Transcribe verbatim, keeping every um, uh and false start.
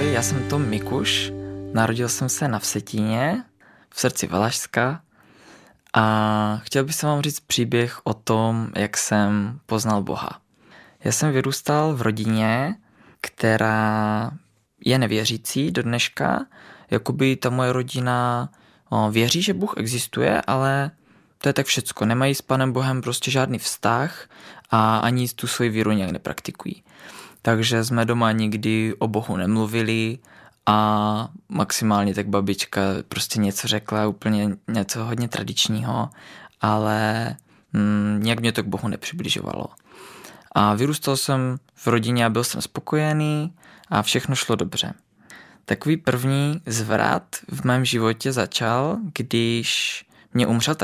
Ahoj, já jsem Tom Mikuš, narodil jsem se na Vsetíně, v srdci Valašska a chtěl bych vám říct příběh o tom, jak jsem poznal Boha. Já jsem vyrůstal v rodině, která je nevěřící do dneška, jakoby ta moje rodina o, věří, že Bůh existuje, ale to je tak všecko. Nemají s Panem Bohem prostě žádný vztah a ani tu svoji víru nějak nepraktikují. Takže jsme doma nikdy o Bohu nemluvili a maximálně tak babička prostě něco řekla, úplně něco hodně tradičního, ale mm, nějak mě to k Bohu nepřibližovalo. A vyrůstal jsem v rodině a byl jsem spokojený a všechno šlo dobře. Takový první zvrat v mém životě začal, když mě umřel